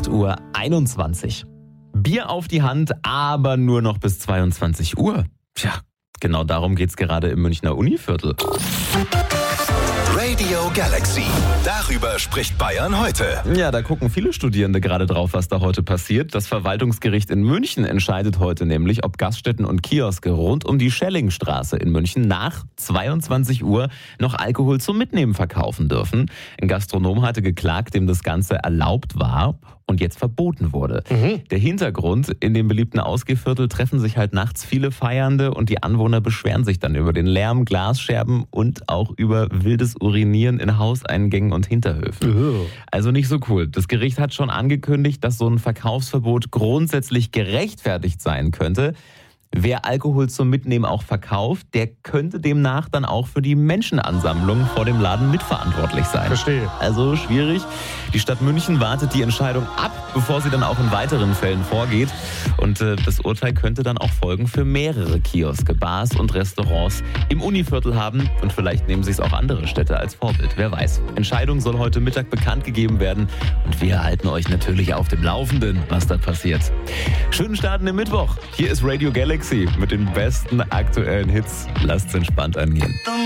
8:21 Uhr. Bier auf die Hand, aber nur noch bis 22 Uhr. Tja, genau darum geht's gerade im Münchner Univiertel. Radio Galaxy. Darüber spricht Bayern heute. Ja, da gucken viele Studierende gerade drauf, was da heute passiert. Das Verwaltungsgericht in München entscheidet heute nämlich, ob Gaststätten und Kioske rund um die Schellingstraße in München nach 22 Uhr noch Alkohol zum Mitnehmen verkaufen dürfen. Ein Gastronom hatte geklagt, dem das Ganze erlaubt war und jetzt verboten wurde. Der Hintergrund: in dem beliebten Ausgehviertel treffen sich halt nachts viele Feiernde und die Anwohner beschweren sich dann über den Lärm, Glasscherben und auch über wildes Urinieren in Hauseingängen und Hinterhöfen. Also nicht so cool. Das Gericht hat schon angekündigt, dass so ein Verkaufsverbot grundsätzlich gerechtfertigt sein könnte. Wer Alkohol zum Mitnehmen auch verkauft, der könnte demnach dann auch für die Menschenansammlung vor dem Laden mitverantwortlich sein. Verstehe. Also schwierig. Die Stadt München wartet die Entscheidung ab, bevor sie dann auch in weiteren Fällen vorgeht. Und das Urteil könnte dann auch Folgen für mehrere Kioske, Bars und Restaurants im Univiertel haben. Und vielleicht nehmen sich es auch andere Städte als Vorbild. Wer weiß. Entscheidung soll heute Mittag bekannt gegeben werden. Und wir halten euch natürlich auf dem Laufenden, was da passiert. Schönen Start in den Mittwoch. Hier ist Radio Galaxy mit den besten aktuellen Hits. Lasst's entspannt angehen.